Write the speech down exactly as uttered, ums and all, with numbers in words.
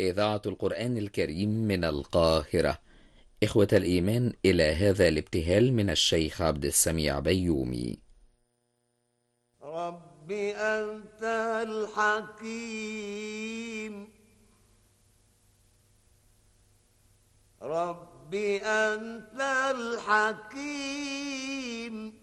إذاعة القرآن الكريم من القاهرة. إخوة الإيمان، إلى هذا الابتهال من الشيخ عبد السميع بيومي. رب أنت الحكيم، رب أنت الحكيم،